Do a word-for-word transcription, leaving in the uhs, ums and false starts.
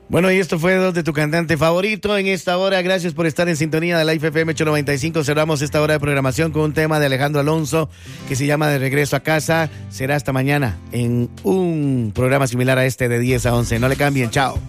Bueno, y esto fue dos de tu cantante favorito en esta hora. Gracias por estar en sintonía de la F M ocho noventa y cinco. Cerramos esta hora de programación con un tema de Alejandro Alonso que se llama De Regreso a Casa. Será hasta mañana en un programa similar a este de diez a once. No le cambien, chao.